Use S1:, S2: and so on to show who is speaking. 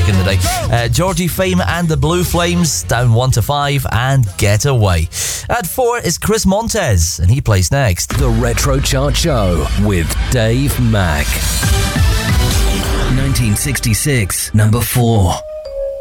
S1: back in the day. Georgie Fame and the Blue Flames, down 1 to 5, and Get Away. At 4 is Chris Montez, and he plays next.
S2: The Retro Chart Show with Dave Mack. 1966, number 4.